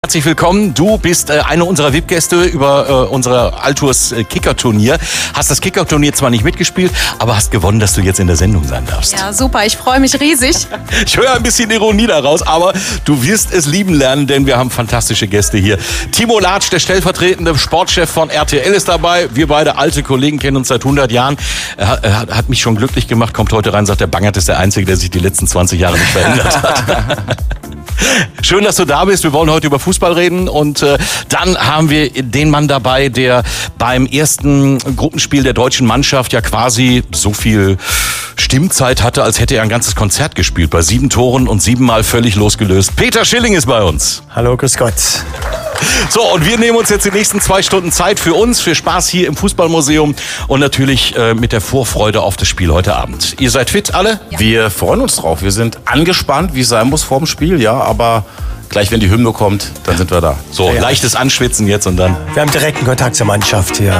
Herzlich willkommen. Du bist eine unserer VIP-Gäste über unser Altours Kicker-Turnier. Hast das Kicker-Turnier zwar nicht mitgespielt, aber hast gewonnen, dass du jetzt in der Sendung sein darfst. Ja, super. Ich freue mich riesig. Ich höre ein bisschen Ironie daraus, aber du wirst es lieben lernen, denn wir haben fantastische Gäste hier. Timo Latsch, der stellvertretende Sportchef von RTL, ist dabei. Wir beide alte Kollegen kennen uns seit 100 Jahren. Er hat mich schon glücklich gemacht, kommt heute rein, sagt, der Bangert ist der Einzige, der sich die letzten 20 Jahre nicht verändert hat. Schön, dass du da bist. Wir wollen heute über Fußball reden und dann haben wir den Mann dabei, der beim ersten Gruppenspiel der deutschen Mannschaft ja quasi so viel Stimmzeit hatte, als hätte er ein ganzes Konzert gespielt. Bei 7 Toren und 7-mal völlig losgelöst. Peter Schilling ist bei uns. Hallo, grüß Gott. So, und wir nehmen uns jetzt die nächsten 2 Stunden Zeit für uns, für Spaß hier im Fußballmuseum und natürlich mit der Vorfreude auf das Spiel heute Abend. Ihr seid fit, alle? Ja. Wir freuen uns drauf. Wir sind angespannt, wie es sein muss vor dem Spiel, ja, aber gleich, wenn die Hymne kommt, dann sind wir da. So, leichtes Anschwitzen jetzt und dann. Wir haben direkten Kontakt zur Mannschaft hier.